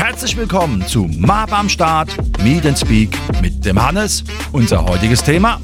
Herzlich willkommen zu MAP am Start, Meet and Speak mit dem Hannes. Unser heutiges Thema: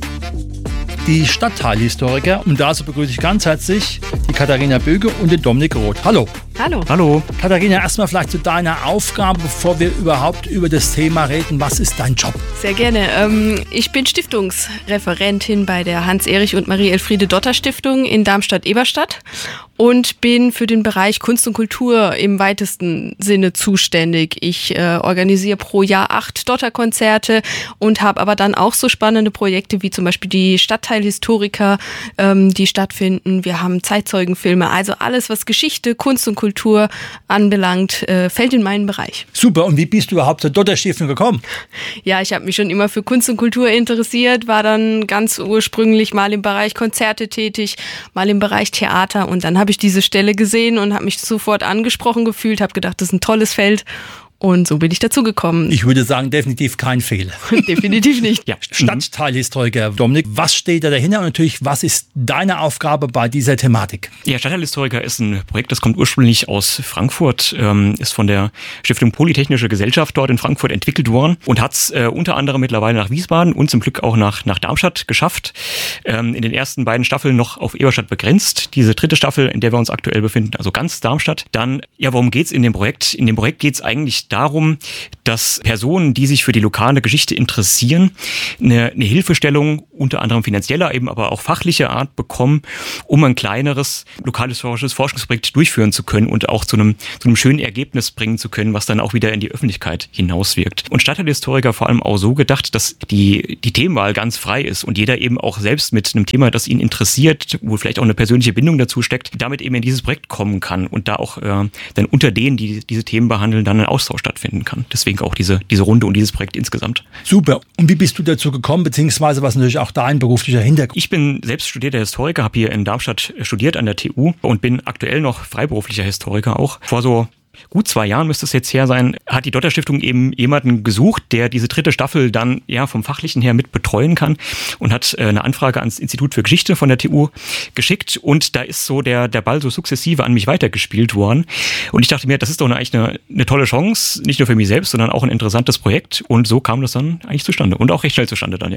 die Stadtteilhistoriker. Und dazu begrüße ich ganz herzlich die Katharina Böge und den Dominik Roth. Hallo. Hallo. Hallo. Katharina, erstmal vielleicht zu deiner Aufgabe, bevor wir überhaupt über das Thema reden. Was ist dein Job? Sehr gerne. Ich bin Stiftungsreferentin bei der Hans-Erich und Marie-Elfriede-Dotter-Stiftung in Darmstadt-Eberstadt und bin für den Bereich Kunst und Kultur im weitesten Sinne zuständig. Ich organisiere pro Jahr 8 Dotter-Konzerte und habe aber dann auch so spannende Projekte wie zum Beispiel die Stadtteilhistoriker, die stattfinden. Wir haben Zeitzeugenfilme, also alles, was Geschichte, Kunst und Kultur anbelangt, fällt in meinen Bereich. Super. Und wie bist du überhaupt zur Dotter-Stiftung gekommen? Ja, ich habe mich schon immer für Kunst und Kultur interessiert, war dann ganz ursprünglich mal im Bereich Konzerte tätig, mal im Bereich Theater und dann habe ich diese Stelle gesehen und habe mich sofort angesprochen gefühlt, habe gedacht, das ist ein tolles Feld. Und so bin ich dazu gekommen. Ich würde sagen, definitiv kein Fehler. Definitiv nicht. Ja, Stadtteilhistoriker, Dominik, was steht da dahinter und natürlich, was ist deine Aufgabe bei dieser Thematik? Ja, Stadtteilhistoriker ist ein Projekt, das kommt ursprünglich aus Frankfurt, ist von der Stiftung Polytechnische Gesellschaft dort in Frankfurt entwickelt worden und hat es unter anderem mittlerweile nach Wiesbaden und zum Glück auch nach Darmstadt geschafft. In den ersten beiden Staffeln noch auf Eberstadt begrenzt. Diese dritte Staffel, in der wir uns aktuell befinden, also ganz Darmstadt. Dann, ja, worum geht's in dem Projekt? In dem Projekt geht's eigentlich darum, dass Personen, die sich für die lokale Geschichte interessieren, eine Hilfestellung unter anderem finanzieller, eben aber auch fachlicher Art bekommen, um ein kleineres lokalhistorisches Forschungsprojekt durchführen zu können und auch zu einem schönen Ergebnis bringen zu können, was dann auch wieder in die Öffentlichkeit hinauswirkt. Und Stadtteilhistoriker vor allem auch so gedacht, dass die Themenwahl ganz frei ist und jeder eben auch selbst mit einem Thema, das ihn interessiert, wo vielleicht auch eine persönliche Bindung dazu steckt, damit eben in dieses Projekt kommen kann und da auch dann unter denen, die diese Themen behandeln, dann ein Austausch stattfinden kann. Deswegen auch diese Runde und dieses Projekt insgesamt. Super. Und wie bist du dazu gekommen, beziehungsweise was natürlich auch dein beruflicher Hintergrund? Ich bin selbst studierter Historiker, habe hier in Darmstadt studiert an der TU und bin aktuell noch freiberuflicher Historiker auch. Vor so gut 2 Jahren müsste es jetzt her sein, hat die Dotter-Stiftung eben jemanden gesucht, der diese dritte Staffel dann ja vom Fachlichen her mit betreuen kann und hat eine Anfrage ans Institut für Geschichte von der TU geschickt und da ist so der Ball so sukzessive an mich weitergespielt worden und ich dachte mir, das ist doch eigentlich eine tolle Chance, nicht nur für mich selbst, sondern auch ein interessantes Projekt und so kam das dann eigentlich zustande und auch recht schnell zustande dann, ja.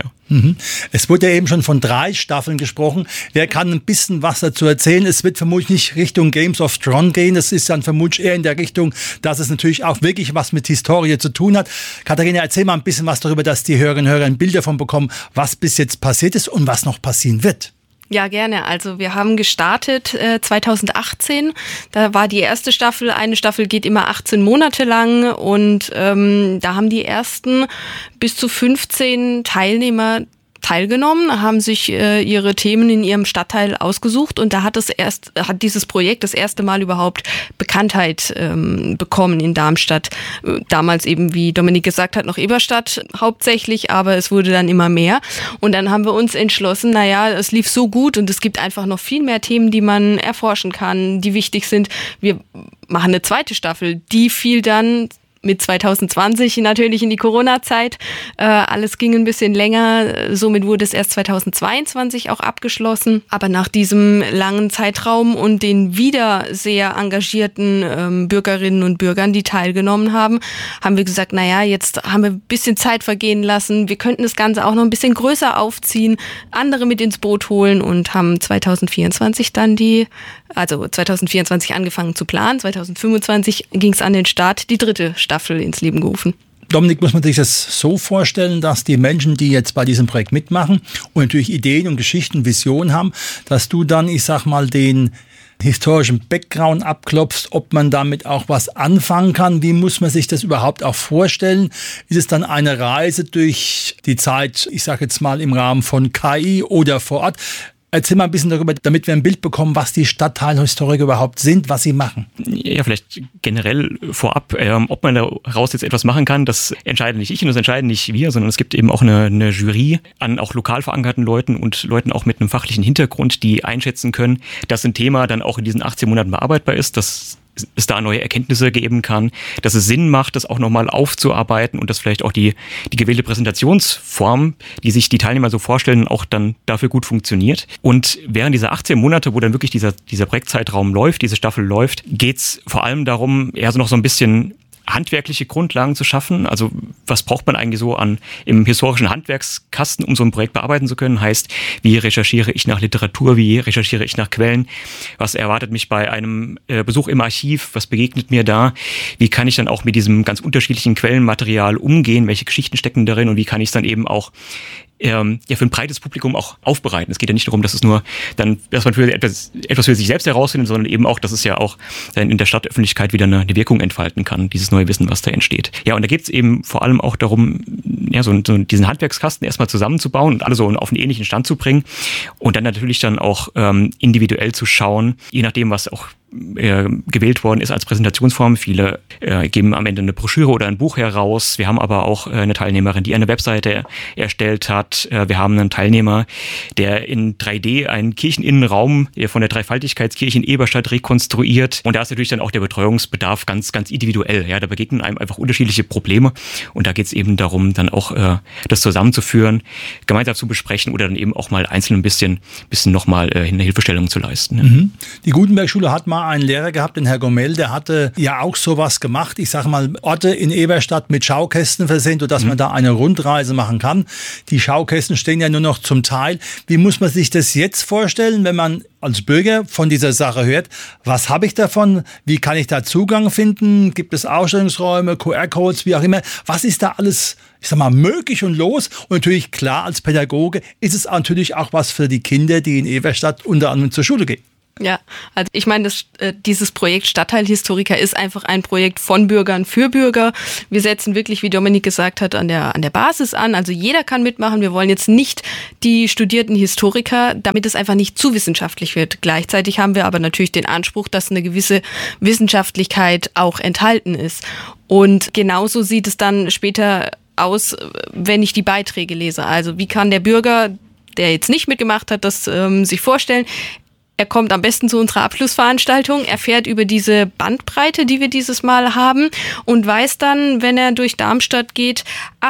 Es wurde ja eben schon von 3 Staffeln gesprochen. Wer kann ein bisschen was dazu erzählen? Es wird vermutlich nicht Richtung Games of Thrones gehen, es ist dann vermutlich eher in der Richtung, dass es natürlich auch wirklich was mit Historie zu tun hat. Katharina, erzähl mal ein bisschen was darüber, dass die Hörerinnen und Hörer ein Bild davon bekommen, was bis jetzt passiert ist und was noch passieren wird. Ja, gerne. Also wir haben gestartet 2018. Da war die erste Staffel. Eine Staffel geht immer 18 Monate lang und da haben die ersten bis zu 15 Teilnehmer teilgenommen, haben sich ihre Themen in ihrem Stadtteil ausgesucht und da hat dieses Projekt das erste Mal überhaupt Bekanntheit bekommen in Darmstadt. Damals eben, wie Dominik gesagt hat, noch Eberstadt hauptsächlich, aber es wurde dann immer mehr. Und dann haben wir uns entschlossen, es lief so gut und es gibt einfach noch viel mehr Themen, die man erforschen kann, die wichtig sind. Wir machen eine zweite Staffel, die fiel dann mit 2020 natürlich in die Corona-Zeit. Alles ging ein bisschen länger. Somit wurde es erst 2022 auch abgeschlossen. Aber nach diesem langen Zeitraum und den wieder sehr engagierten Bürgerinnen und Bürgern, die teilgenommen haben, haben wir gesagt, jetzt haben wir ein bisschen Zeit vergehen lassen. Wir könnten das Ganze auch noch ein bisschen größer aufziehen, andere mit ins Boot holen und haben 2024 dann 2024 angefangen zu planen. 2025 ging es an den Start, die dritte Staffel ins Leben gerufen. Dominik, muss man sich das so vorstellen, dass die Menschen, die jetzt bei diesem Projekt mitmachen und natürlich Ideen und Geschichten, Visionen haben, dass du dann, den historischen Background abklopfst, ob man damit auch was anfangen kann? Wie muss man sich das überhaupt auch vorstellen? Ist es dann eine Reise durch die Zeit, im Rahmen von KI oder vor Ort? Erzähl mal ein bisschen darüber, damit wir ein Bild bekommen, was die Stadtteilhistoriker überhaupt sind, was sie machen. Ja, vielleicht generell vorab, ob man daraus jetzt etwas machen kann, das entscheide nicht ich und das entscheiden nicht wir, sondern es gibt eben auch eine Jury an auch lokal verankerten Leuten und Leuten auch mit einem fachlichen Hintergrund, die einschätzen können, dass ein Thema dann auch in diesen 18 Monaten bearbeitbar ist, dass es da neue Erkenntnisse geben kann, dass es Sinn macht, das auch nochmal aufzuarbeiten und dass vielleicht auch die gewählte Präsentationsform, die sich die Teilnehmer so vorstellen, auch dann dafür gut funktioniert. Und während dieser 18 Monate, wo dann wirklich dieser Projektzeitraum läuft, diese Staffel läuft, geht's vor allem darum, eher so noch so ein bisschen handwerkliche Grundlagen zu schaffen. Also was braucht man eigentlich so im historischen Handwerkskasten, um so ein Projekt bearbeiten zu können? Heißt, wie recherchiere ich nach Literatur, wie recherchiere ich nach Quellen? Was erwartet mich bei einem Besuch im Archiv? Was begegnet mir da? Wie kann ich dann auch mit diesem ganz unterschiedlichen Quellenmaterial umgehen? Welche Geschichten stecken darin? Und wie kann ich es dann eben auch für ein breites Publikum auch aufbereiten. Es geht ja nicht darum, dass es nur dann, dass man für etwas für sich selbst herausfindet, sondern eben auch, dass es ja auch dann in der Stadtöffentlichkeit wieder eine Wirkung entfalten kann, dieses neue Wissen, was da entsteht. Ja, und da geht es eben vor allem auch darum, ja, so diesen Handwerkskasten erstmal zusammenzubauen und alle so auf einen ähnlichen Stand zu bringen und dann natürlich dann auch individuell zu schauen, je nachdem, was auch gewählt worden ist als Präsentationsform. Viele geben am Ende eine Broschüre oder ein Buch heraus. Wir haben aber auch eine Teilnehmerin, die eine Webseite erstellt hat. Wir haben einen Teilnehmer, der in 3D einen Kircheninnenraum von der Dreifaltigkeitskirche in Eberstadt rekonstruiert. Und da ist natürlich dann auch der Betreuungsbedarf ganz, ganz individuell. Ja, da begegnen einem einfach unterschiedliche Probleme. Und da geht es eben darum, dann auch das zusammenzuführen, gemeinsam zu besprechen oder dann eben auch mal einzeln ein bisschen nochmal eine Hilfestellung zu leisten. Mhm. Die Gutenberg-Schule hat mal einen Lehrer gehabt, den Herr Gommel, der hatte ja auch sowas gemacht. Ich sage mal, Orte in Eberstadt mit Schaukästen versehen, sodass man da eine Rundreise machen kann. Die Schaukästen stehen ja nur noch zum Teil. Wie muss man sich das jetzt vorstellen, wenn man als Bürger von dieser Sache hört? Was habe ich davon? Wie kann ich da Zugang finden? Gibt es Ausstellungsräume, QR-Codes, wie auch immer? Was ist da alles, ich sag mal, möglich und los? Und natürlich, klar, als Pädagoge ist es natürlich auch was für die Kinder, die in Eberstadt unter anderem zur Schule gehen. Ja, also ich meine, dieses Projekt Stadtteilhistoriker ist einfach ein Projekt von Bürgern für Bürger. Wir setzen wirklich, wie Dominik gesagt hat, an der Basis an. Also jeder kann mitmachen. Wir wollen jetzt nicht die studierten Historiker, damit es einfach nicht zu wissenschaftlich wird. Gleichzeitig haben wir aber natürlich den Anspruch, dass eine gewisse Wissenschaftlichkeit auch enthalten ist. Und genauso sieht es dann später aus, wenn ich die Beiträge lese. Also wie kann der Bürger, der jetzt nicht mitgemacht hat, das sich vorstellen? Er kommt am besten zu unserer Abschlussveranstaltung, erfährt über diese Bandbreite, die wir dieses Mal haben und weiß dann, wenn er durch Darmstadt geht,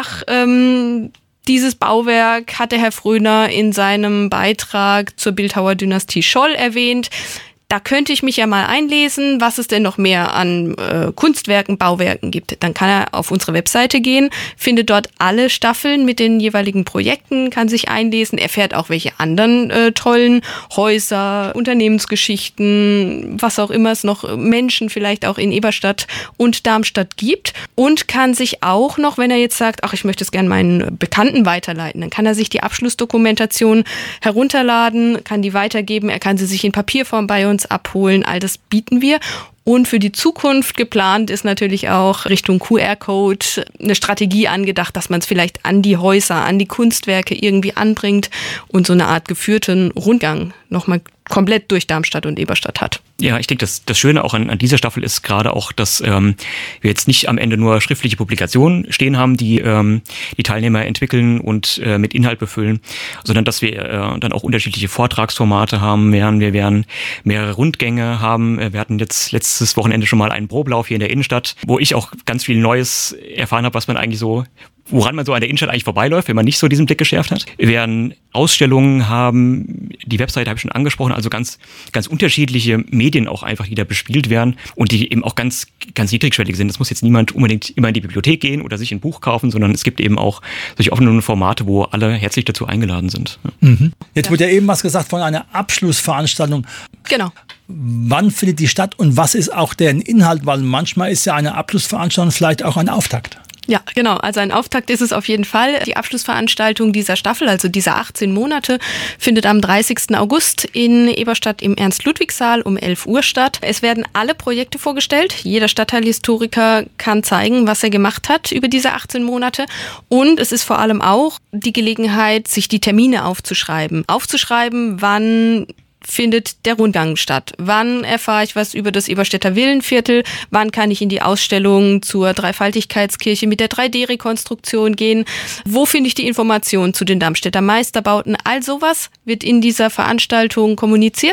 dieses Bauwerk hatte Herr Fröhner in seinem Beitrag zur Bildhauerdynastie Scholl erwähnt. Da könnte ich mich ja mal einlesen, was es denn noch mehr an Kunstwerken, Bauwerken gibt. Dann kann er auf unsere Webseite gehen, findet dort alle Staffeln mit den jeweiligen Projekten, kann sich einlesen, erfährt auch, welche anderen tollen Häuser, Unternehmensgeschichten, was auch immer es noch, Menschen vielleicht auch in Eberstadt und Darmstadt gibt und kann sich auch noch, wenn er jetzt sagt, ach, ich möchte es gerne meinen Bekannten weiterleiten, dann kann er sich die Abschlussdokumentation herunterladen, kann die weitergeben, er kann sie sich in Papierform bei uns abholen, all das bieten wir. Und für die Zukunft geplant ist natürlich auch Richtung QR-Code eine Strategie angedacht, dass man es vielleicht an die Häuser, an die Kunstwerke irgendwie anbringt und so eine Art geführten Rundgang nochmal komplett durch Darmstadt und Eberstadt hat. Ja, ich denke, das Schöne auch an dieser Staffel ist gerade auch, dass wir jetzt nicht am Ende nur schriftliche Publikationen stehen haben, die die Teilnehmer entwickeln und mit Inhalt befüllen, sondern dass wir dann auch unterschiedliche Vortragsformate haben, wir werden mehrere Rundgänge haben. Wir hatten jetzt letztes Wochenende schon mal einen Probelauf hier in der Innenstadt, wo ich auch ganz viel Neues erfahren habe, was man eigentlich so, woran man so an der Innenstadt eigentlich vorbeiläuft, wenn man nicht so diesen Blick geschärft hat. Wir werden Ausstellungen haben, die Webseite habe ich schon angesprochen, also ganz, ganz unterschiedliche Medien auch einfach, die da bespielt werden und die eben auch ganz, ganz niedrigschwellig sind. Es muss jetzt niemand unbedingt immer in die Bibliothek gehen oder sich ein Buch kaufen, sondern es gibt eben auch solche offenen Formate, wo alle herzlich dazu eingeladen sind. Mhm. Jetzt wurde ja eben was gesagt von einer Abschlussveranstaltung. Genau. Wann findet die statt und was ist auch deren Inhalt? Weil manchmal ist ja eine Abschlussveranstaltung vielleicht auch ein Auftakt. Ja, genau. Also ein Auftakt ist es auf jeden Fall. Die Abschlussveranstaltung dieser Staffel, also dieser 18 Monate, findet am 30. August in Eberstadt im Ernst-Ludwig-Saal um 11 Uhr statt. Es werden alle Projekte vorgestellt. Jeder Stadtteilhistoriker kann zeigen, was er gemacht hat über diese 18 Monate. Und es ist vor allem auch die Gelegenheit, sich die Termine aufzuschreiben. Aufzuschreiben, wann findet der Rundgang statt? Wann erfahre ich was über das Eberstädter Villenviertel? Wann kann ich in die Ausstellung zur Dreifaltigkeitskirche mit der 3D-Rekonstruktion gehen? Wo finde ich die Informationen zu den Darmstädter Meisterbauten? All sowas wird in dieser Veranstaltung kommuniziert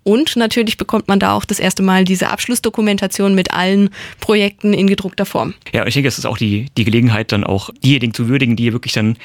Und natürlich bekommt man da auch das erste Mal diese Abschlussdokumentation mit allen Projekten in gedruckter Form. Ja, und ich denke, es ist auch die Gelegenheit, dann auch diejenigen zu würdigen, die wirklich dann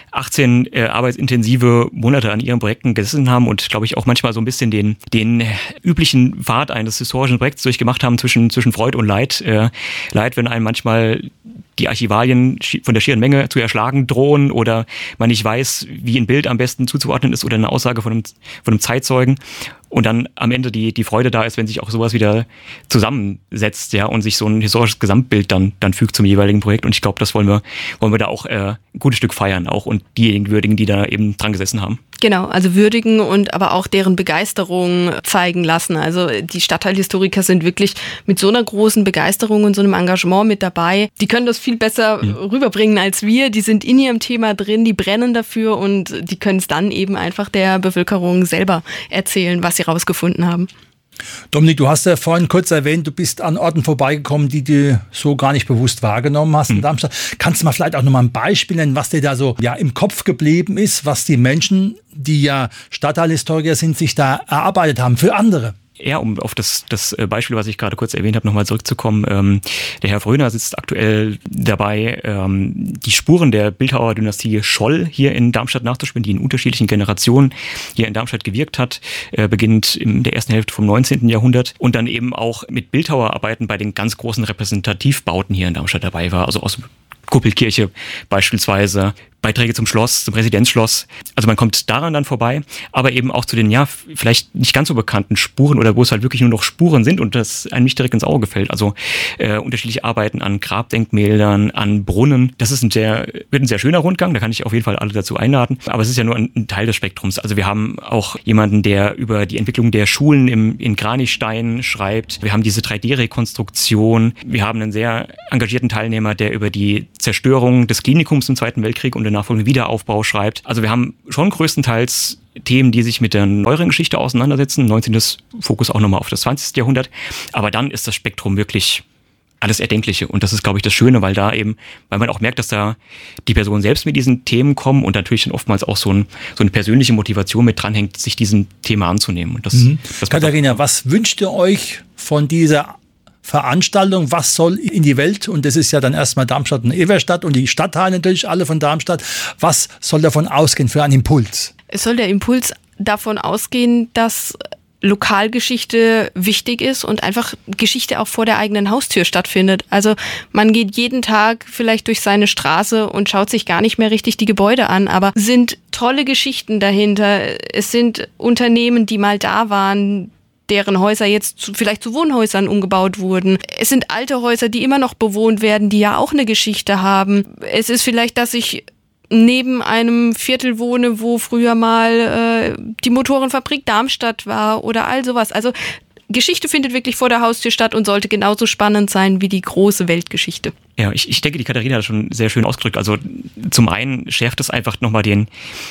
18 arbeitsintensive Monate an ihren Projekten gesessen haben und, glaube ich, auch manchmal so ein bisschen den üblichen Pfad eines historischen Projekts durchgemacht haben zwischen Freude und Leid. Leid, wenn einem manchmal die Archivalien von der schieren Menge zu erschlagen drohen oder man nicht weiß, wie ein Bild am besten zuzuordnen ist oder eine Aussage von einem Zeitzeugen. Und dann am Ende die Freude da ist, wenn sich auch sowas wieder zusammensetzt, ja, und sich so ein historisches Gesamtbild dann fügt zum jeweiligen Projekt. Und ich glaube, das wollen wir da auch ein gutes Stück feiern, auch, und diejenigen würdigen, die da eben dran gesessen haben. Genau, also würdigen und aber auch deren Begeisterung zeigen lassen. Also die Stadtteilhistoriker sind wirklich mit so einer großen Begeisterung und so einem Engagement mit dabei. Die können das viel besser rüberbringen als wir. Die sind in ihrem Thema drin, die brennen dafür und die können es dann eben einfach der Bevölkerung selber erzählen, was sie rausgefunden haben. Dominik, du hast ja vorhin kurz erwähnt, du bist an Orten vorbeigekommen, die du so gar nicht bewusst wahrgenommen hast in Darmstadt. Kannst du mal vielleicht auch nochmal ein Beispiel nennen, was dir da so im Kopf geblieben ist, was die Menschen, die ja Stadtteilhistoriker sind, sich da erarbeitet haben für andere? Ja, um auf das Beispiel, was ich gerade kurz erwähnt habe, nochmal zurückzukommen. Der Herr Fröhner sitzt aktuell dabei, die Spuren der Bildhauerdynastie Scholl hier in Darmstadt nachzuspielen, die in unterschiedlichen Generationen hier in Darmstadt gewirkt hat, beginnend in der ersten Hälfte vom 19. Jahrhundert und dann eben auch mit Bildhauerarbeiten bei den ganz großen Repräsentativbauten hier in Darmstadt dabei war, also aus Kuppelkirche beispielsweise, Beiträge zum Schloss, zum Residenzschloss. Also man kommt daran dann vorbei, aber eben auch zu den, vielleicht nicht ganz so bekannten Spuren oder wo es halt wirklich nur noch Spuren sind und das einem nicht direkt ins Auge fällt. Also unterschiedliche Arbeiten an Grabdenkmälern, an Brunnen. Das ist wird ein sehr schöner Rundgang, da kann ich auf jeden Fall alle dazu einladen. Aber es ist ja nur ein Teil des Spektrums. Also wir haben auch jemanden, der über die Entwicklung der Schulen in Kranichstein schreibt. Wir haben diese 3D-Rekonstruktion. Wir haben einen sehr engagierten Teilnehmer, der über die Zerstörung des Klinikums im Zweiten Weltkrieg und den nachfolgenden Wiederaufbau schreibt. Also wir haben schon größtenteils Themen, die sich mit der neueren Geschichte auseinandersetzen. 19. Fokus auch nochmal auf das 20. Jahrhundert. Aber dann ist das Spektrum wirklich alles Erdenkliche. Und das ist, glaube ich, das Schöne, weil man auch merkt, dass da die Personen selbst mit diesen Themen kommen und natürlich dann oftmals auch so eine persönliche Motivation mit dranhängt, sich diesem Thema anzunehmen. Und das Katharina, was wünscht ihr euch von dieser Veranstaltung, was soll in die Welt, und das ist ja dann erstmal Darmstadt und Everstadt und die Stadtteile natürlich alle von Darmstadt, was soll davon ausgehen für einen Impuls? Es soll der Impuls davon ausgehen, dass Lokalgeschichte wichtig ist und einfach Geschichte auch vor der eigenen Haustür stattfindet. Also man geht jeden Tag vielleicht durch seine Straße und schaut sich gar nicht mehr richtig die Gebäude an, aber sind tolle Geschichten dahinter. Es sind Unternehmen, die mal da waren, deren Häuser jetzt vielleicht zu Wohnhäusern umgebaut wurden. Es sind alte Häuser, die immer noch bewohnt werden, die ja auch eine Geschichte haben. Es ist vielleicht, dass ich neben einem Viertel wohne, wo früher mal die Motorenfabrik Darmstadt war oder all sowas. Also Geschichte findet wirklich vor der Haustür statt und sollte genauso spannend sein wie die große Weltgeschichte. Ja, ich denke, die Katharina hat das schon sehr schön ausgedrückt. Also zum einen schärft es einfach nochmal den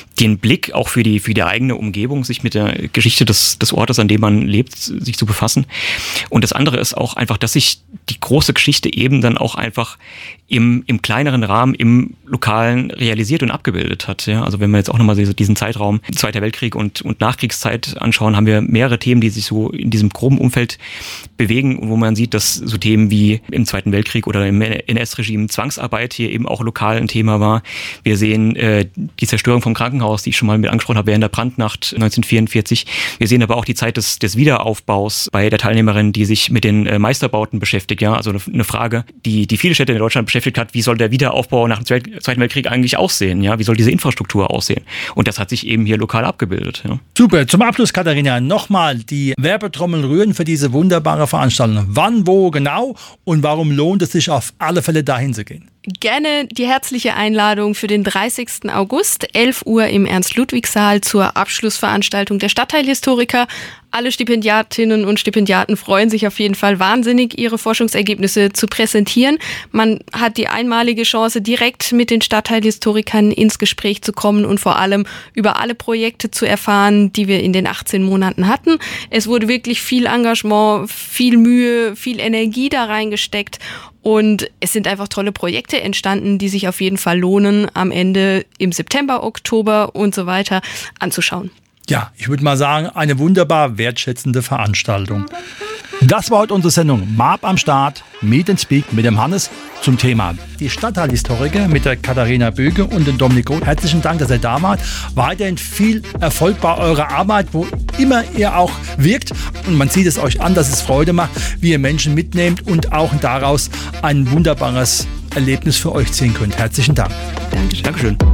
Blick auch für die eigene Umgebung, sich mit der Geschichte des Ortes, an dem man lebt, sich zu befassen. Und das andere ist auch einfach, dass sich die große Geschichte eben dann auch einfach im kleineren Rahmen, im Lokalen realisiert und abgebildet hat. Ja, also wenn wir jetzt auch nochmal diesen Zeitraum Zweiter Weltkrieg und Nachkriegszeit anschauen, haben wir mehrere Themen, die sich so in diesem groben Umfeld bewegen und wo man sieht, dass so Themen wie im Zweiten Weltkrieg oder im NS-Regime Zwangsarbeit hier eben auch lokal ein Thema war. Wir sehen die Zerstörung vom Krankenhaus, die ich schon mal mit angesprochen habe, während der Brandnacht 1944. Wir sehen aber auch die Zeit des Wiederaufbaus bei der Teilnehmerin, die sich mit den Meisterbauten beschäftigt. Ja, also eine Frage, die viele Städte in Deutschland beschäftigt hat, wie soll der Wiederaufbau nach dem Zweiten Weltkrieg eigentlich aussehen? Ja, wie soll diese Infrastruktur aussehen? Und das hat sich eben hier lokal abgebildet. Ja. Super. Zum Abschluss, Katharina, nochmal die Werbetrommel rühren für diese wunderbare Veranstaltung. Wann, wo genau und warum lohnt es sich auf alle Fälle dahin zu gehen? Gerne die herzliche Einladung für den 30. August, 11 Uhr im Ernst-Ludwig-Saal zur Abschlussveranstaltung der Stadtteilhistoriker. Alle Stipendiatinnen und Stipendiaten freuen sich auf jeden Fall wahnsinnig, ihre Forschungsergebnisse zu präsentieren. Man hat die einmalige Chance, direkt mit den Stadtteilhistorikern ins Gespräch zu kommen und vor allem über alle Projekte zu erfahren, die wir in den 18 Monaten hatten. Es wurde wirklich viel Engagement, viel Mühe, viel Energie da reingesteckt. Und es sind einfach tolle Projekte entstanden, die sich auf jeden Fall lohnen, am Ende im September, Oktober und so weiter anzuschauen. Ja, ich würde mal sagen, eine wunderbar wertschätzende Veranstaltung. Das war heute unsere Sendung MAP am Start, Meet and Speak mit dem Hannes zum Thema die Stadtteilhistoriker mit der Katharina Böge und dem Dominik Roth. Herzlichen Dank, dass ihr da wart. Weiterhin viel Erfolg bei eurer Arbeit, wo immer ihr auch wirkt. Und man sieht es euch an, dass es Freude macht, wie ihr Menschen mitnehmt und auch daraus ein wunderbares Erlebnis für euch ziehen könnt. Herzlichen Dank. Dankeschön. Dankeschön.